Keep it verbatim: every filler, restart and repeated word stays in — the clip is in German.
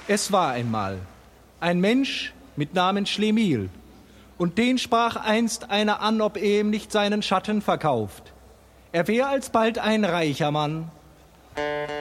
Es war einmal ein Mensch mit Namen Schlemiel, und den sprach einst einer an, ob er ihm nicht seinen Schatten verkauft. Er wär alsbald ein reicher Mann.